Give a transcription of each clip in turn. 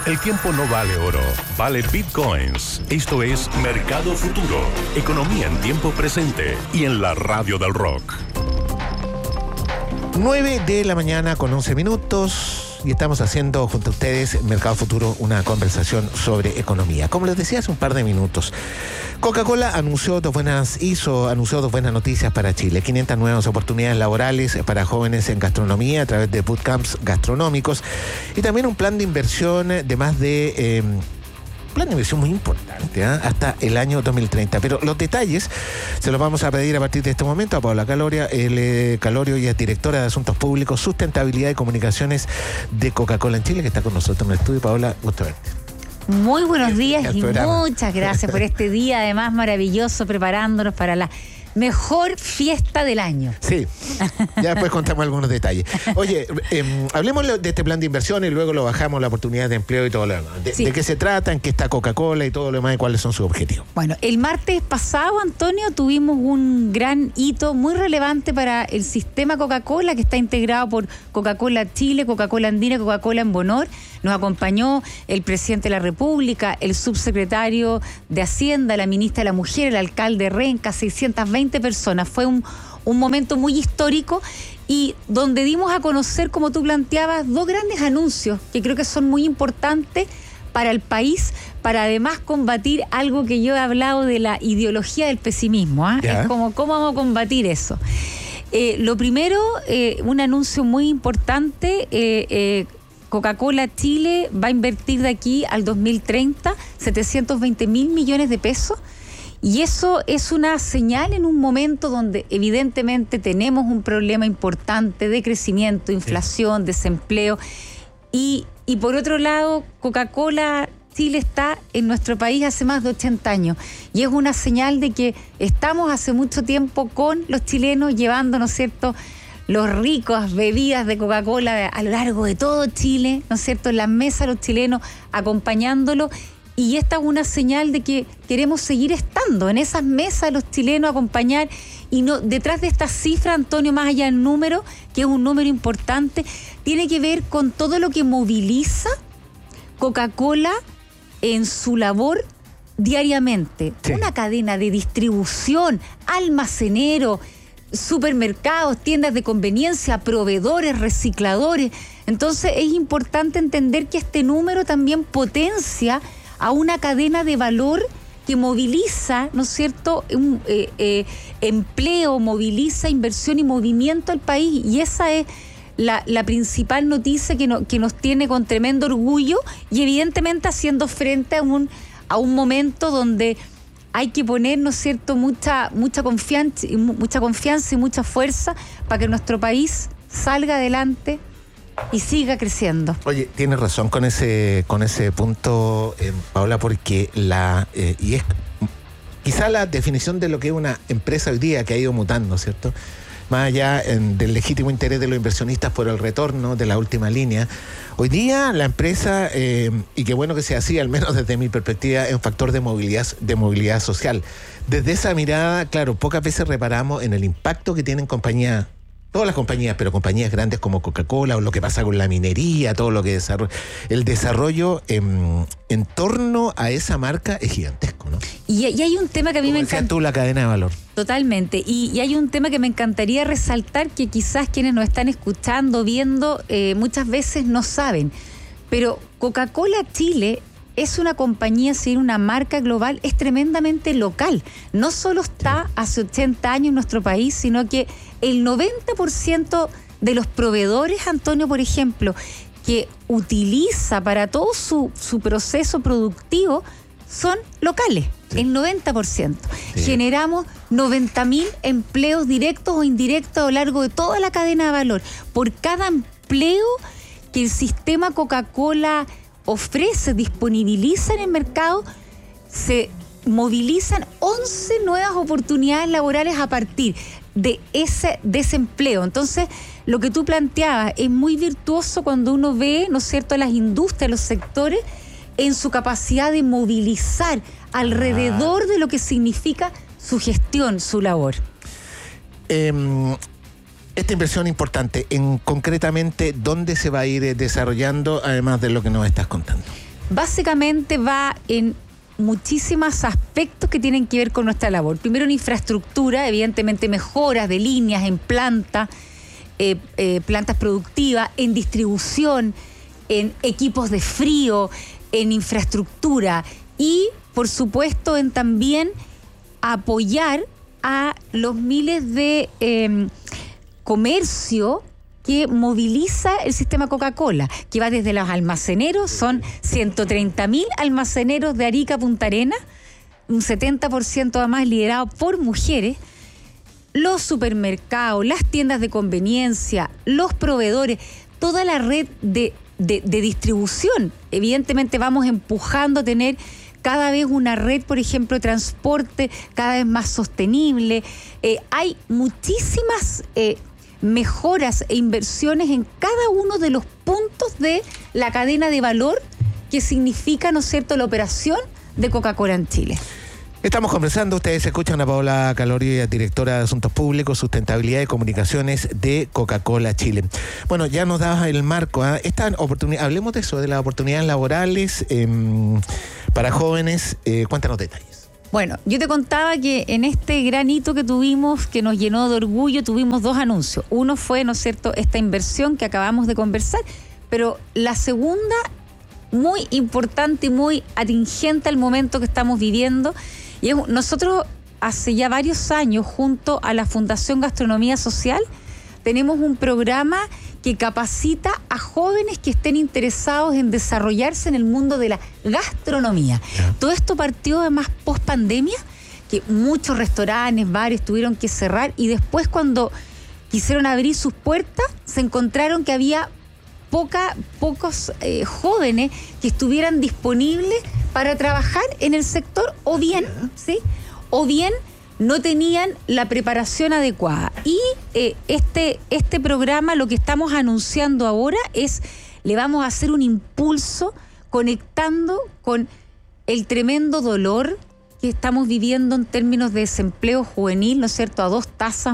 El tiempo no vale oro, vale bitcoins. Esto es Mercado Futuro, economía en tiempo presente y en la radio del rock. 9:11 y estamos haciendo junto a ustedes, Mercado Futuro, una conversación sobre economía. Como les decía hace un par de minutos, Coca-Cola anunció dos buenas noticias para Chile. 500 nuevas oportunidades laborales para jóvenes en gastronomía a través de bootcamps gastronómicos y también un plan de inversión de más de... plan de inversión muy importante, hasta el año 2030. Pero los detalles se los vamos a pedir a partir de este momento a Paula Calorio. Calorio, ella es directora de Asuntos Públicos, Sustentabilidad y Comunicaciones de Coca-Cola en Chile, que está con nosotros en el estudio. Paula, gusto verte. Muy buenos días y muchas gracias por este día, además maravilloso, preparándonos para la mejor fiesta del año. Sí, ya después contamos algunos detalles. Oye, hablemos de este plan de inversión y luego lo bajamos, la oportunidad de empleo y todo lo demás. ¿De qué se trata? ¿En qué está Coca-Cola y todo lo demás? ¿Y cuáles son sus objetivos? Bueno, el martes pasado, Antonio, tuvimos un gran hito muy relevante para el sistema Coca-Cola, que está integrado por Coca-Cola Chile, Coca-Cola Andina y Coca-Cola en Bonor. Nos acompañó el presidente de la República, el subsecretario de Hacienda, la ministra de la Mujer, el alcalde Renca, 620 personas. Fue un momento muy histórico y donde dimos a conocer, como tú planteabas, dos grandes anuncios que creo que son muy importantes para el país, para además combatir algo que yo he hablado de la ideología del pesimismo. Es como, ¿cómo vamos a combatir eso? Lo primero, un anuncio muy importante, Coca-Cola Chile va a invertir de aquí al 2030 720.000 millones de pesos y eso es una señal en un momento donde evidentemente tenemos un problema importante de crecimiento, inflación, desempleo y por otro lado Coca-Cola Chile está en nuestro país hace más de 80 años y es una señal de que estamos hace mucho tiempo con los chilenos llevando, ¿no es cierto?, los ricos bebidas de Coca-Cola a lo largo de todo Chile, ¿no es cierto?, en las mesas los chilenos acompañándolo. Y esta es una señal de que queremos seguir estando en esas mesas los chilenos, acompañar. Y no detrás de esta cifra, Antonio, más allá del número, que es un número importante, tiene que ver con todo lo que moviliza Coca-Cola en su labor diariamente. Sí. Una cadena de distribución, almacenero, supermercados, tiendas de conveniencia, proveedores, recicladores. Entonces es importante entender que este número también potencia a una cadena de valor que moviliza, ¿no es cierto?, empleo, moviliza inversión y movimiento al país, y esa es la principal noticia que nos tiene con tremendo orgullo y evidentemente haciendo frente a un momento donde hay que poner, ¿no es cierto?, mucha confianza y mucha fuerza para que nuestro país salga adelante y siga creciendo. Oye, tienes razón con ese punto, Paula, porque y es quizá la definición de lo que es una empresa hoy día que ha ido mutando, ¿cierto? Más allá del legítimo interés de los inversionistas por el retorno de la última línea. Hoy día la empresa, y qué bueno que sea así, al menos desde mi perspectiva, es un factor de movilidad social. Desde esa mirada, claro, pocas veces reparamos en el impacto que tienen compañías, todas las compañías, pero compañías grandes como Coca-Cola, o lo que pasa con la minería, todo lo que el desarrollo en torno a esa marca es gigantesco, ¿no? Y hay un tema que a mí me encanta. Tú, la cadena de valor. Totalmente. Y hay un tema que me encantaría resaltar, que quizás quienes nos están escuchando, viendo, muchas veces no saben. Pero Coca-Cola Chile es una compañía, si una marca global, es tremendamente local. No solo está hace 80 años en nuestro país, sino que el 90% de los proveedores, Antonio, por ejemplo, que utiliza para todo su proceso productivo, son locales, sí. El 90%. Sí. Generamos 90.000 empleos directos o indirectos a lo largo de toda la cadena de valor. Por cada empleo que el sistema Coca-Cola ofrece, disponibiliza en el mercado, se movilizan 11 nuevas oportunidades laborales a partir de ese desempleo. Entonces, lo que tú planteabas es muy virtuoso cuando uno ve, ¿no es cierto?, las industrias, los sectores, en su capacidad de movilizar alrededor de lo que significa su gestión, su labor. Esta inversión concretamente, ¿dónde se va a ir desarrollando, además de lo que nos estás contando? básicamente va en muchísimos aspectos que tienen que ver con nuestra labor. Primero, en infraestructura, evidentemente mejoras de líneas en plantas productivas, en distribución, en equipos de frío, en infraestructura y, por supuesto, en también apoyar a los miles de comercio que moviliza el sistema Coca-Cola, que va desde los almaceneros, son 130.000 almaceneros de Arica a Punta Arenas, un 70% además liderado por mujeres, los supermercados, las tiendas de conveniencia, los proveedores, toda la red de distribución. Evidentemente vamos empujando a tener cada vez una red, por ejemplo, de transporte cada vez más sostenible. Hay muchísimas mejoras e inversiones en cada uno de los puntos de la cadena de valor que significa, ¿no es cierto?, la operación de Coca-Cola en Chile. Estamos conversando, ustedes escuchan a Paola Calorio, directora de Asuntos Públicos, Sustentabilidad y Comunicaciones de Coca-Cola Chile. Bueno, ya nos dabas el marco, ¿eh? Esta oportunidad, hablemos de eso, de las oportunidades laborales para jóvenes. Cuéntanos detalles. Bueno, yo te contaba que en este gran hito que tuvimos, que nos llenó de orgullo, tuvimos 2 anuncios. Uno fue, ¿no es cierto?, esta inversión que acabamos de conversar, pero la segunda, muy importante y muy atingente al momento que estamos viviendo, y nosotros hace ya varios años, junto a la Fundación Gastronomía Social, tenemos un programa que capacita a jóvenes que estén interesados en desarrollarse en el mundo de la gastronomía. Todo esto partió además post pandemia, que muchos restaurantes, bares tuvieron que cerrar, y después cuando quisieron abrir sus puertas se encontraron que había pocos jóvenes que estuvieran disponibles para trabajar en el sector, o bien no tenían la preparación adecuada. Y este programa, lo que estamos anunciando ahora es, le vamos a hacer un impulso conectando con el tremendo dolor que estamos viviendo en términos de desempleo juvenil, ¿no es cierto?, a 2 tasas,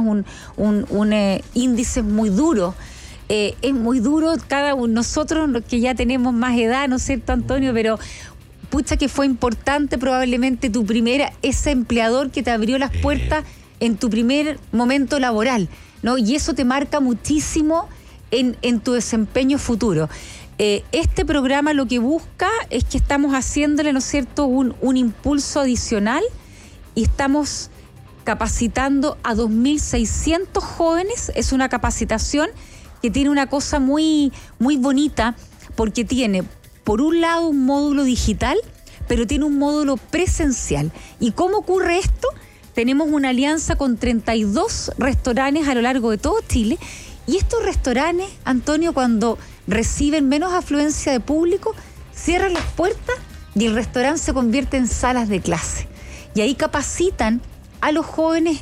un índice muy duro. Es muy duro cada uno, nosotros los que ya tenemos más edad, ¿no es cierto, Antonio? Pero pucha que fue importante probablemente ese empleador que te abrió las puertas en tu primer momento laboral, ¿no? Y eso te marca muchísimo en tu desempeño futuro. Este programa lo que busca es que estamos haciéndole, ¿no es cierto?, un impulso adicional, y estamos capacitando a 2.600 jóvenes. Es una capacitación que tiene una cosa muy, muy bonita, porque tiene, por un lado, un módulo digital, pero tiene un módulo presencial. ¿Y cómo ocurre esto? Tenemos una alianza con 32 restaurantes a lo largo de todo Chile, y estos restaurantes, Antonio, cuando reciben menos afluencia de público, cierran las puertas y el restaurante se convierte en salas de clase. Y ahí capacitan a los jóvenes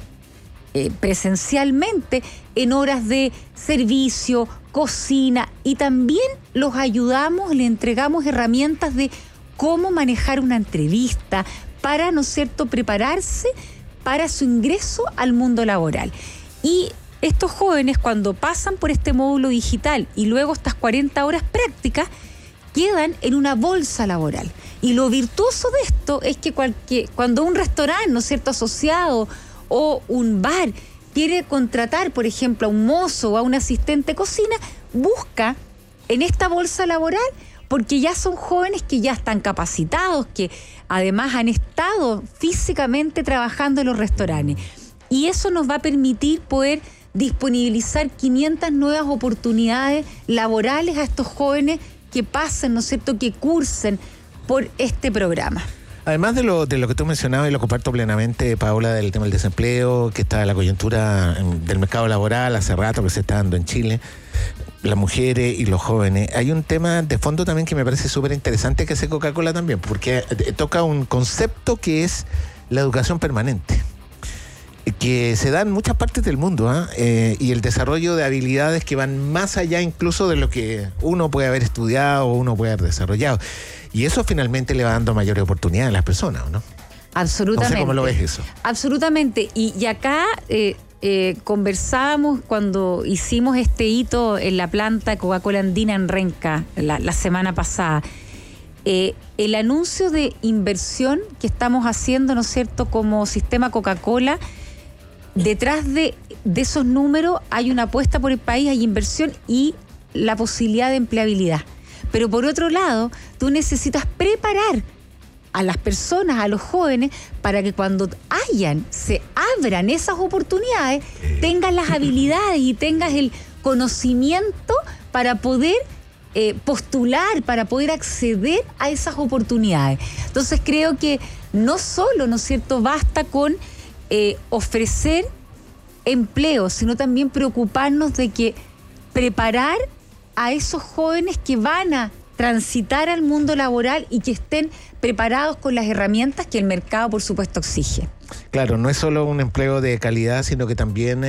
presencialmente en horas de servicio, cocina, y también los ayudamos, le entregamos herramientas de cómo manejar una entrevista para, ¿no es cierto?, prepararse para su ingreso al mundo laboral. Y estos jóvenes, cuando pasan por este módulo digital y luego estas 40 horas prácticas, quedan en una bolsa laboral. Y lo virtuoso de esto es que cuando un restaurante, ¿no es cierto?, asociado, o un bar quiere contratar, por ejemplo, a un mozo o a un asistente de cocina, busca en esta bolsa laboral, porque ya son jóvenes que ya están capacitados, que además han estado físicamente trabajando en los restaurantes. Y eso nos va a permitir poder disponibilizar 500 nuevas oportunidades laborales a estos jóvenes que pasen, ¿no es cierto?, que cursen por este programa. Además de lo que tú mencionabas, y lo comparto plenamente, Paola, del tema del desempleo, que está la coyuntura del mercado laboral hace rato que se está dando en Chile, las mujeres y los jóvenes, hay un tema de fondo también que me parece súper interesante que hace Coca-Cola también, porque toca un concepto que es la educación permanente, que se da en muchas partes del mundo, y el desarrollo de habilidades que van más allá incluso de lo que uno puede haber estudiado o uno puede haber desarrollado. Y eso finalmente le va dando mayores oportunidades a las personas, ¿no? Absolutamente. No sé cómo lo ves eso. Absolutamente. Y acá conversábamos cuando hicimos este hito en la planta Coca-Cola Andina en Renca la semana pasada. el anuncio de inversión que estamos haciendo, ¿no es cierto?, como sistema Coca-Cola, detrás de esos números hay una apuesta por el país, hay inversión y la posibilidad de empleabilidad. Pero por otro lado, tú necesitas preparar a las personas, a los jóvenes, para que cuando se abran esas oportunidades, tengas las habilidades y tengas el conocimiento para poder postular, para poder acceder a esas oportunidades. Entonces creo que no solo, ¿no es cierto?, basta con ofrecer empleo, sino también preocuparnos de que preparar a esos jóvenes que van a transitar al mundo laboral y que estén preparados con las herramientas que el mercado, por supuesto, exige. Claro, no es solo un empleo de calidad, sino que también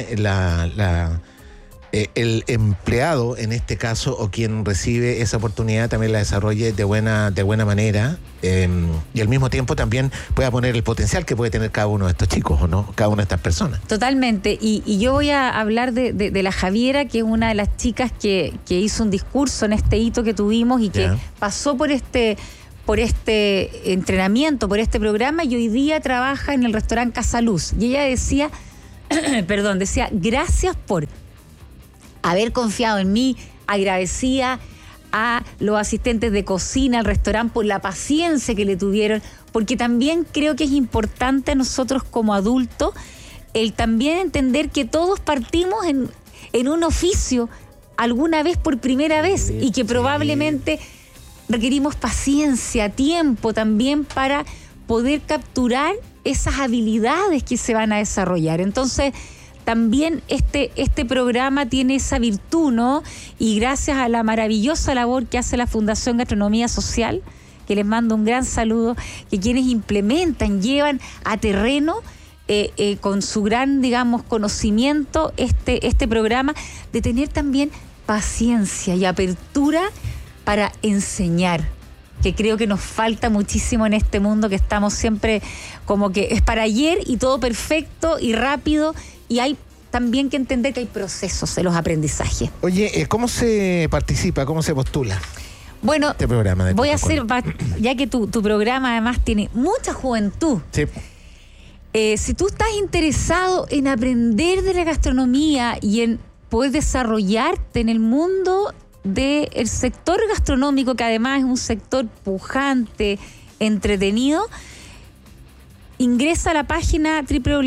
el empleado, en este caso, o quien recibe esa oportunidad, también la desarrolle de buena manera, y al mismo tiempo también pueda poner el potencial que puede tener cada uno de estos chicos, ¿o no? Cada una de estas personas. Totalmente. Y yo voy a hablar de la Javiera, que es una de las chicas que hizo un discurso en este hito que tuvimos y que pasó por este entrenamiento, por este programa, y hoy día trabaja en el restaurante Casaluz. Y ella decía, decía, gracias por haber confiado en mí, agradecía a los asistentes de cocina, al restaurante, por la paciencia que le tuvieron, porque también creo que es importante a nosotros como adultos el también entender que todos partimos en un oficio alguna vez por primera vez y que probablemente requerimos paciencia, tiempo también para poder capturar esas habilidades que se van a desarrollar. Entonces, también este programa tiene esa virtud, ¿no? Y gracias a la maravillosa labor que hace la Fundación Gastronomía Social, que les mando un gran saludo, que quienes implementan, llevan a terreno con su gran, digamos, conocimiento este programa, de tener también paciencia y apertura para enseñar, que creo que nos falta muchísimo en este mundo, que estamos siempre como que es para ayer y todo perfecto y rápido. Y hay también que entender que hay procesos en los aprendizajes. Oye, ¿cómo se participa? ¿Cómo se postula? Bueno, este programa de voy a hacer, ya que tu programa además tiene mucha juventud. Sí. Si tú estás interesado en aprender de la gastronomía y en poder desarrollarte en el mundo del sector gastronómico, que además es un sector pujante, entretenido, ingresa a la página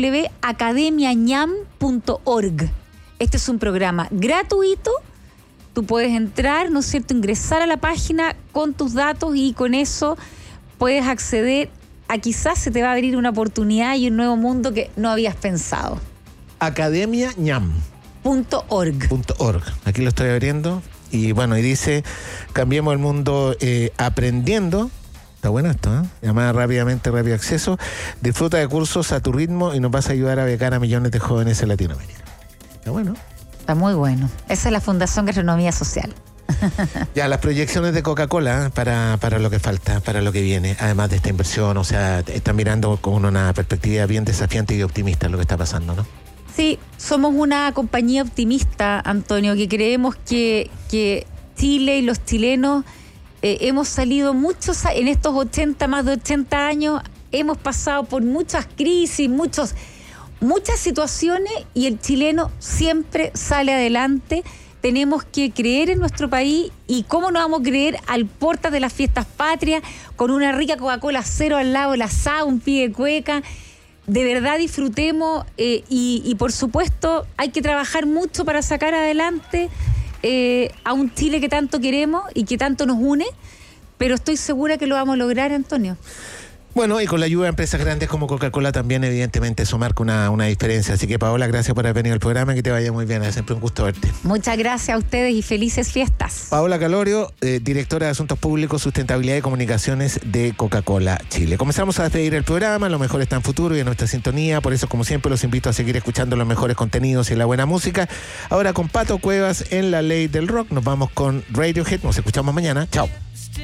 www.academiañam.org. Este es un programa gratuito. Tú puedes entrar, ¿no es cierto?, ingresar a la página con tus datos y con eso puedes acceder a quizás se te va a abrir una oportunidad y un nuevo mundo que no habías pensado. Academiañam.org. Aquí lo estoy abriendo y bueno, y dice, cambiemos el mundo aprendiendo. Está bueno esto, ¿eh? Llamada rápidamente, rápido acceso. Disfruta de cursos a tu ritmo y nos vas a ayudar a becar a millones de jóvenes en Latinoamérica. Está bueno. Está muy bueno. Esa es la Fundación Gastronomía Social. Ya, las proyecciones de Coca-Cola para lo que falta, para lo que viene, además de esta inversión, o sea, están mirando con una perspectiva bien desafiante y optimista lo que está pasando, ¿no? Sí, somos una compañía optimista, Antonio, que creemos que Chile y los chilenos hemos salido muchos, en estos más de 80 años, hemos pasado por muchas crisis, muchas situaciones y el chileno siempre sale adelante. Tenemos que creer en nuestro país y cómo no vamos a creer al puertas de las fiestas patrias con una rica Coca-Cola cero al lado, el asado, un pie de cueca. De verdad disfrutemos y por supuesto hay que trabajar mucho para sacar adelante a un Chile que tanto queremos y que tanto nos une, pero estoy segura que lo vamos a lograr, Antonio. Bueno, y con la ayuda de empresas grandes como Coca-Cola también, evidentemente, eso marca una diferencia. Así que, Paola, gracias por haber venido al programa, que te vaya muy bien. Es siempre un gusto verte. Muchas gracias a ustedes y felices fiestas. Paola Calorio, directora de Asuntos Públicos, Sustentabilidad y Comunicaciones de Coca-Cola Chile. Comenzamos a despedir el programa, lo mejor está en futuro y en nuestra sintonía. Por eso, como siempre, los invito a seguir escuchando los mejores contenidos y la buena música. Ahora con Pato Cuevas en La Ley del Rock. Nos vamos con Radiohead. Nos escuchamos mañana. Chao.